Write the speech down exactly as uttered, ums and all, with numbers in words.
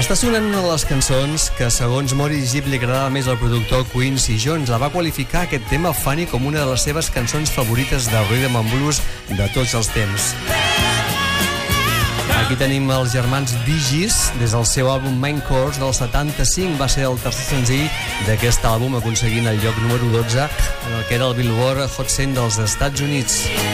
Està sonant una de les cançons que, segons Maurice Gibb, li agradava més al productor Quincy Jones. La va qualificar aquest tema funny com una de les seves cançons favorites de rhythm and blues de tots els temps. Aquí tenim els germans Bee Gees, des del seu àlbum Main Course del setanta-cinc. Va ser el tercer senzill d'aquest àlbum, aconseguint el lloc número dotze en el que era el Billboard Hot cent dels Estats Units.